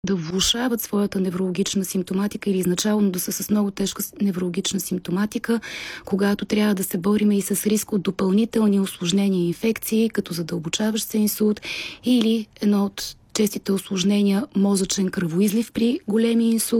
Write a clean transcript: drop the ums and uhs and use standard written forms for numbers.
да влошават своята неврологична симптоматика или изначално да са с много тежка неврологична симптоматика, когато трябва да се бориме и с риск от допълнителни усложнения и инфекции, като задълбочаващ се инсулт или едно от честите усложнения мозъчен кръвоизлив при големи инсулти.